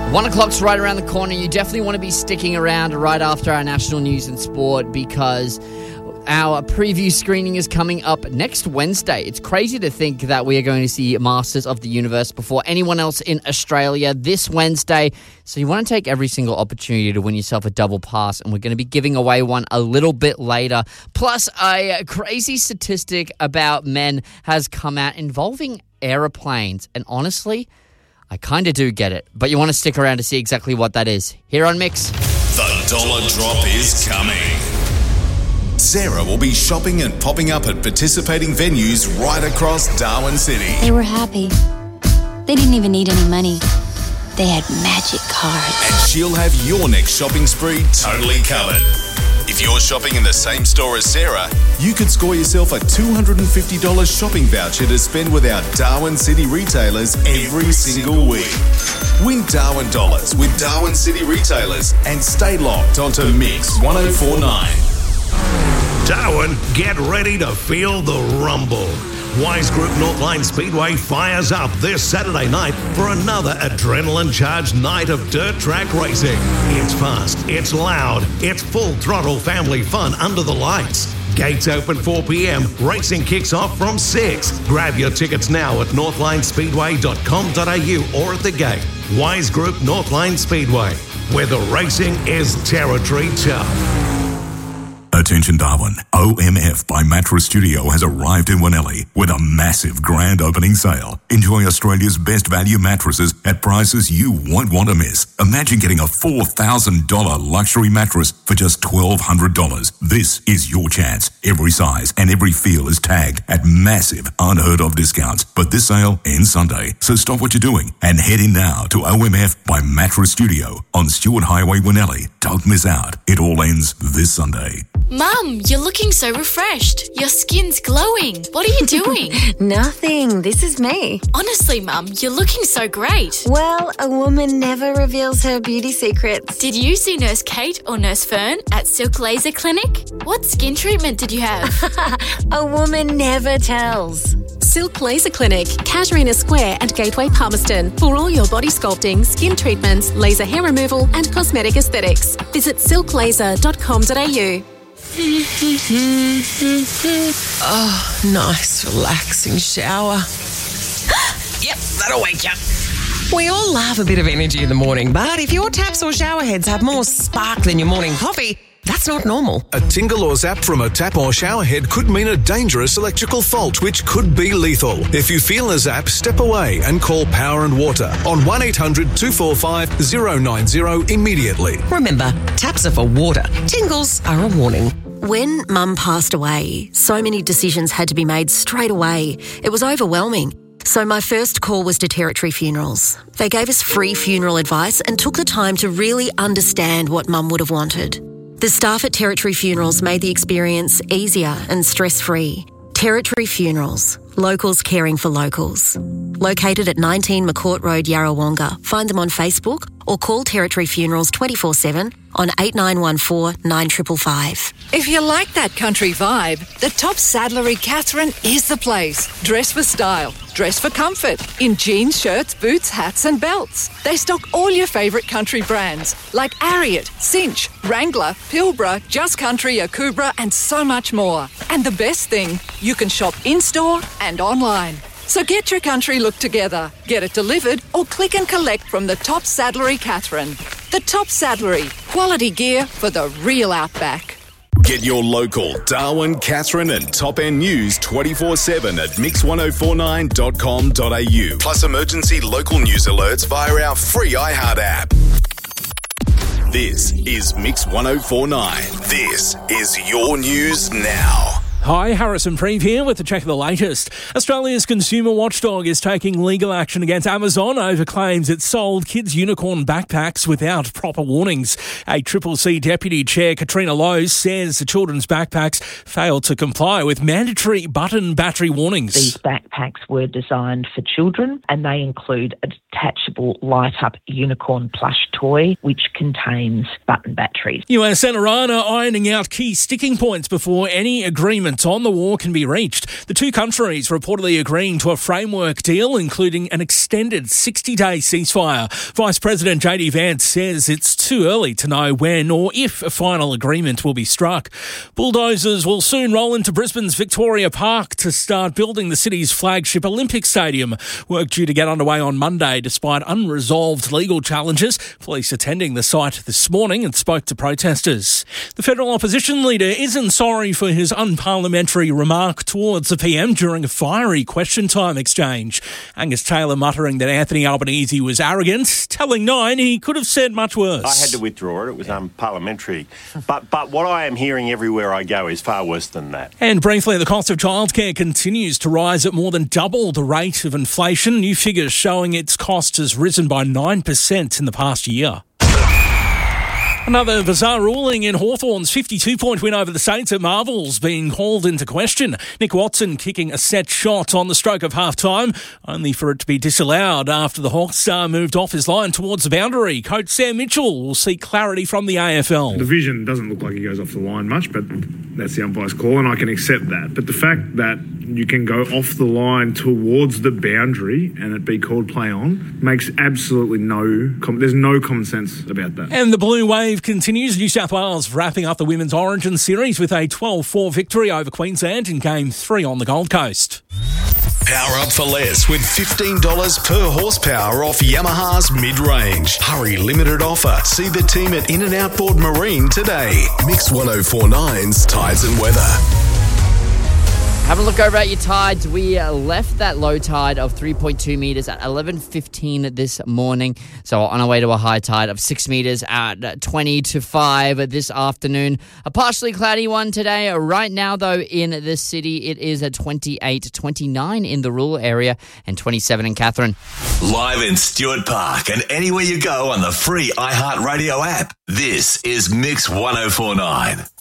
1 o'clock's right around the corner. You definitely want to be sticking around right after our national news and sport because our preview screening is coming up next Wednesday. It's crazy to think that we are going to see Masters of the Universe before anyone else in Australia this Wednesday. So you want to take every single opportunity to win yourself a double pass, and we're going to be giving away one a little bit later. Plus, a crazy statistic about men has come out involving aeroplanes, and honestly, I kind of do get it, but you want to stick around to see exactly what that is. Here on Mix. The dollar drop is coming. Sarah will be shopping and popping up at participating venues right across Darwin City. They were happy. They didn't even need any money. They had magic cards. And she'll have your next shopping spree totally covered. If you're shopping in the same store as Sarah, you could score yourself a $250 shopping voucher to spend with our Darwin City retailers every single week. Win Darwin dollars with Darwin City retailers and stay locked onto Mix 1049. Darwin, get ready to feel the rumble. Wise Group Northline Speedway fires up this Saturday night for another adrenaline-charged night of dirt track racing. It's fast, it's loud, it's full throttle family fun under the lights. Gates open 4 p.m, racing kicks off from 6. Grab your tickets now at northlinespeedway.com.au or at the gate. Wise Group Northline Speedway, where the racing is territory tough. Attention Darwin, OMF by Mattress Studio has arrived in Winnelli with a massive grand opening sale. Enjoy Australia's best value mattresses at prices you won't want to miss. Imagine getting a $4,000 luxury mattress for just $1,200. This is your chance. Every size and every feel is tagged at massive, unheard of discounts. But this sale ends Sunday, so stop what you're doing and head in now to OMF by Mattress Studio on Stewart Highway, Winnelli. Don't miss out. It all ends this Sunday. Mum, you're looking so refreshed. Your skin's glowing. What are you doing? Nothing. This is me. Honestly, Mum, you're looking so great. Well, a woman never reveals her beauty secrets. Did you see Nurse Kate or Nurse Fern at Silk Laser Clinic? What skin treatment did you have? A woman never tells. Silk Laser Clinic, Casuarina Square and Gateway Palmerston. For all your body sculpting, skin treatments, laser hair removal and cosmetic aesthetics. Visit silklaser.com.au. Oh, nice, relaxing shower. Yep, that'll wake you up. We all love a bit of energy in the morning, but if your taps or shower heads have more spark than your morning coffee, that's not normal. A tingle or zap from a tap or shower head could mean a dangerous electrical fault, which could be lethal. If you feel a zap, step away and call Power and Water on 1-800-245-090 immediately. Remember, taps are for water. Tingles are a warning. When Mum passed away, so many decisions had to be made straight away. It was overwhelming. So my first call was to Territory Funerals. They gave us free funeral advice and took the time to really understand what Mum would have wanted. The staff at Territory Funerals made the experience easier and stress-free. Territory Funerals, locals caring for locals. Located at 19 McCourt Road, Yarrawonga. Find them on Facebook or call Territory Funerals 24/7 on 8914 9555. If you like that country vibe, the Top Saddlery Catherine is the place. Dress for style, dress for comfort, in jeans, shirts, boots, hats and belts. They stock all your favourite country brands like Ariat, Cinch, Wrangler, Pilbara, Just Country, Akubra and so much more. And the best thing, you can shop in-store and online. So get your country look together, get it delivered or click and collect from the Top Saddlery Catherine. The Top Saddlery, quality gear for the real outback. Get your local Darwin, Catherine and Top End news 24/7 at mix1049.com.au. Plus emergency local news alerts via our free iHeart app. This is Mix 1049. This is your news now. Hi, Harrison Preeve here with a check of the latest. Australia's consumer watchdog is taking legal action against Amazon over claims it sold kids' unicorn backpacks without proper warnings. A CCC Deputy Chair, Katrina Lowe, says the children's backpacks failed to comply with mandatory button battery warnings. These backpacks were designed for children and they include a detachable light-up unicorn plush toy which contains button batteries. US and Iran are ironing out key sticking points before any agreement agreement on the war can be reached. The two countries reportedly agreeing to a framework deal, including an extended 60-day ceasefire. Vice President JD Vance says it's too early to know when or if a final agreement will be struck. Bulldozers will soon roll into Brisbane's Victoria Park to start building the city's flagship Olympic Stadium. Work due to get underway on Monday despite unresolved legal challenges. Police attending the site this morning and spoke to protesters. The federal opposition leader isn't sorry for his unparliamentary remark towards the PM during a fiery question time exchange. Angus Taylor muttering that Anthony Albanese was arrogant, telling Nine he could have said much worse. I had to withdraw it. It was unparliamentary. But what I am hearing everywhere I go is far worse than that. And briefly, the cost of childcare continues to rise at more than double the rate of inflation. New figures showing its cost has risen by 9% in the past year. Another bizarre ruling in Hawthorn's 52-point win over the Saints at Marvels being called into question. Nick Watson kicking a set shot on the stroke of half-time, only for it to be disallowed after the Hawks star moved off his line towards the boundary. Coach Sam Mitchell will seek clarity from the AFL. The vision doesn't look like he goes off the line much, but that's the umpire's call, and I can accept that. But the fact that you can go off the line towards the boundary and it be called play on makes absolutely there's no common sense about that. And the Blue Wave continues. New South Wales wrapping up the Women's Origin Series with a 12-4 victory over Queensland in Game 3 on the Gold Coast. Power up for less with $15 per horsepower off Yamaha's mid-range. Hurry, limited offer. See the team at In-N Outboard Marine today. Mix 104.9's Tides and Weather. Have a look over at your tides. We left that low tide of 3.2 metres at 11:15 this morning. So on our way to a high tide of 6 metres at 20 to 5 this afternoon. A partially cloudy one today. Right now, though, in the city, it is at 28, 29 in the rural area and 27 in Katherine. Live in Stuart Park and anywhere you go on the free iHeartRadio app. This is Mix 104.9.